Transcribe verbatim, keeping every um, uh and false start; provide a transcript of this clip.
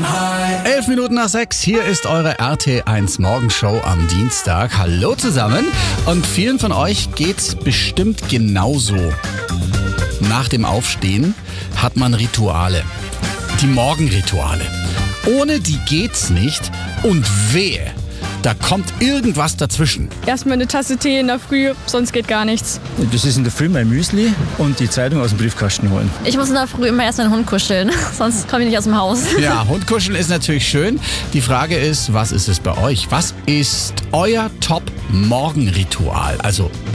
Elf Minuten nach sechs, hier ist eure R T eins Morgenshow am Dienstag. Hallo zusammen und vielen von euch geht's bestimmt genauso. Nach dem Aufstehen hat man Rituale, die Morgenrituale. Ohne die geht's nicht und wehe, da kommt irgendwas dazwischen. Erstmal eine Tasse Tee in der Früh, sonst geht gar nichts. Das ist in der Früh mein Müsli und die Zeitung aus dem Briefkasten holen. Ich muss in der Früh immer erst meinen Hund kuscheln, sonst komme ich nicht aus dem Haus. Ja, Hundkuscheln ist natürlich schön. Die Frage ist, was ist es bei euch? Was ist euer Top-Morgenritual? Also